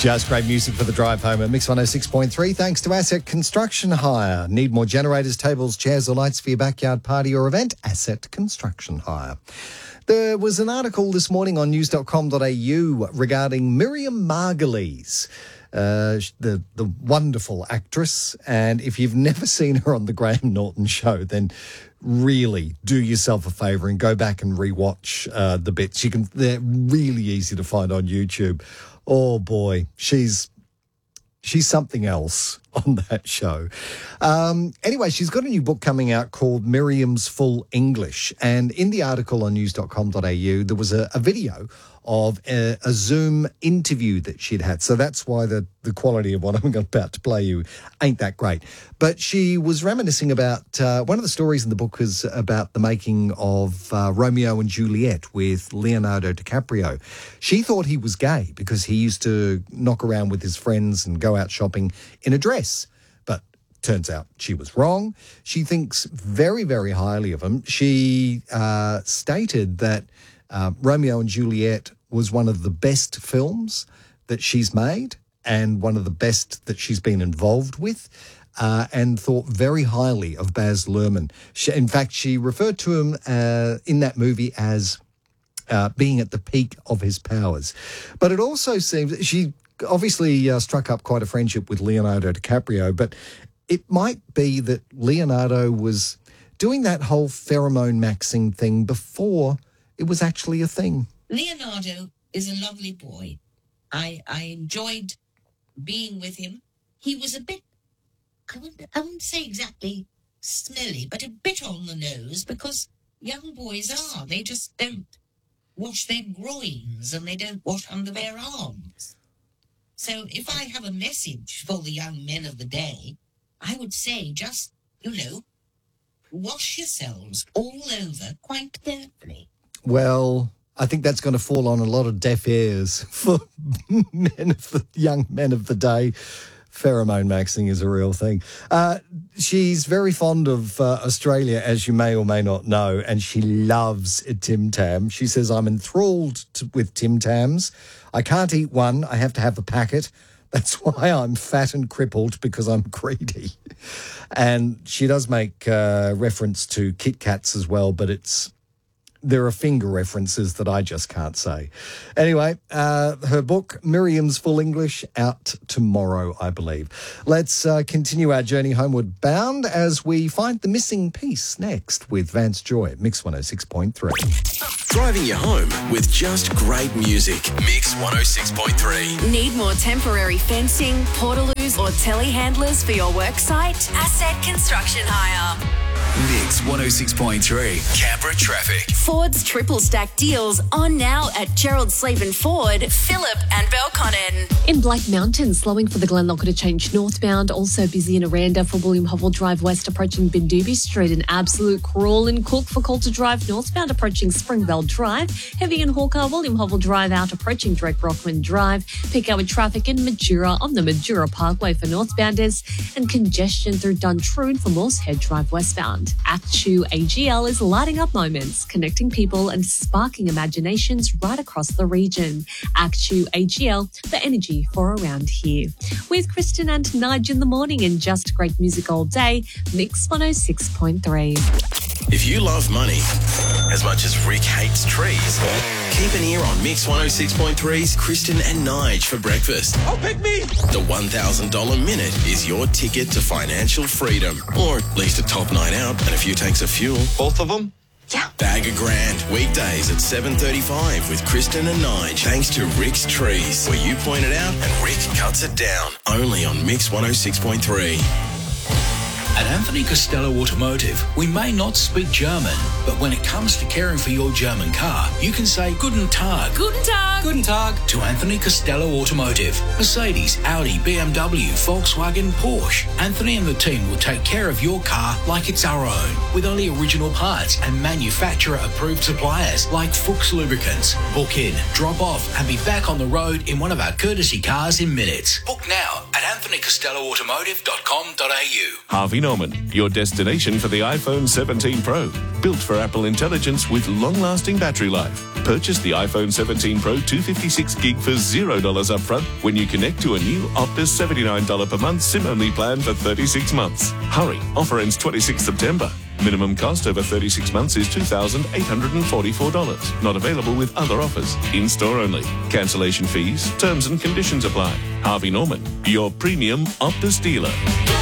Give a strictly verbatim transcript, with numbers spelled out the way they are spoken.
Just great music for the drive home at Mix one oh six point three. Thanks to Asset Construction Hire. Need more generators, tables, chairs or lights for your backyard party or event? Asset Construction Hire. There was an article this morning on news dot com dot a u regarding Miriam Margolyes, uh, the, the wonderful actress. And if you've never seen her on the Graham Norton show, then really do yourself a favour and go back and rewatch uh, the bits. You can, they're really easy to find on YouTube. Oh boy, she's she's something else on that show. Um, anyway, she's got a new book coming out called Miriam's Full English. And in the article on news dot com dot a u, there was a, a video of a, a Zoom interview that she'd had. So that's why the, the quality of what I'm about to play you ain't that great. But she was reminiscing about, uh, one of the stories in the book was about the making of uh, Romeo and Juliet with Leonardo DiCaprio. She thought he was gay because he used to knock around with his friends and go out shopping in a dress. But turns out she was wrong. She thinks very, very highly of him. She uh, stated that Uh, Romeo and Juliet was one of the best films that she's made and one of the best that she's been involved with, uh, and thought very highly of Baz Luhrmann. She, in fact, she referred to him uh, in that movie as uh, being at the peak of his powers. But it also seems she obviously uh, struck up quite a friendship with Leonardo DiCaprio, but it might be that Leonardo was doing that whole pheromone maxing thing before it was actually a thing. Leonardo is a lovely boy. I I enjoyed being with him. He was a bit, I wouldn't, I wouldn't say exactly smelly, but a bit on the nose because young boys are. They just don't wash their groins and they don't wash under their arms. So if I have a message for the young men of the day, I would say just, you know, wash yourselves all over quite carefully. Well, I think that's going to fall on a lot of deaf ears for men of the young men of the day. Pheromone maxing is a real thing. Uh, she's very fond of uh, Australia, as you may or may not know, and she loves a Tim Tam. She says, I'm enthralled to, with Tim Tams. I can't eat one. I have to have a packet. That's why I'm fat and crippled, because I'm greedy. And she does make uh, reference to Kit Kats as well, but it's there are finger references that I just can't say. Anyway, uh, her book, Miriam's Full English, out tomorrow, I believe. Let's uh, continue our journey homeward bound as we find the missing piece next with Vance Joy at Mix one oh six point three. Driving you home with just great music. Mix one oh six point three. Need more temporary fencing, portaloos or telehandlers for your work site? Asset Construction Hire. Mix one oh six point three. Canberra traffic. Ford's triple stack deals on now at Gerald Slaven Ford, Phillip and Belconnen. In Black Mountain, slowing for the Glenlock to change northbound. Also busy in Aranda for William Hovell Drive west approaching Bindubi Street. An absolute crawl in Cook for Coulter Drive northbound approaching Springvale Drive. Heavy in Hawker, William Hovell Drive out approaching Drake Rockman Drive. Pick up with traffic in Majura on the Majura Parkway for northbounders. And congestion through Duntroon for Moosehead Drive westbound. Actu A G L is lighting up moments, connecting people and sparking imaginations right across the region. Actu A G L, the energy for around here. With Kristen and Nige in the morning and just great music all day, Mix one oh six point three. If you love money as much as Rick hates trees, keep an ear on Mix one oh six point three's Kristen and Nige for breakfast. Oh, pick me! The one thousand dollars minute is your ticket to financial freedom, or at least a top night out and a few tanks of fuel. Both of them? Yeah. Bag a grand, weekdays at seven thirty-five with Kristen and Nige, thanks to Rick's Trees, where you point it out and Rick cuts it down. Only on Mix one oh six point three. At Anthony Costello Automotive, we may not speak German, but when it comes to caring for your German car, you can say Guten Tag. Guten Tag. Guten Tag to Anthony Costello Automotive. Mercedes, Audi, B M W, Volkswagen, Porsche. Anthony and the team will take care of your car like it's our own, with only original parts and manufacturer-approved suppliers like Fuchs Lubricants. Book in, drop off, and be back on the road in one of our courtesy cars in minutes. Book now at anthony costello automotive dot com dot a u. Harvey Norman, your destination for the iPhone seventeen Pro. Built for Apple Intelligence with long-lasting battery life. Purchase the iPhone seventeen Pro two fifty-six gig for zero dollars upfront when you connect to a new Optus seventy-nine dollars per month SIM-only plan for thirty-six months. Hurry, offer ends twenty-sixth September. Minimum cost over thirty-six months is two thousand eight hundred forty-four dollars. Not available with other offers. In-store only. Cancellation fees, terms and conditions apply. Harvey Norman, your premium Optus dealer.